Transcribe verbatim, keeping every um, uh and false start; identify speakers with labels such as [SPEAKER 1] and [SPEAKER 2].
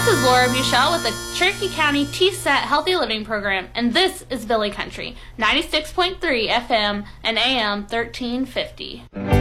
[SPEAKER 1] This is Laura Buchel with the Cherokee County T S E T Healthy Living Program, and this is Billy Country, ninety-six point three F M and A M thirteen fifty.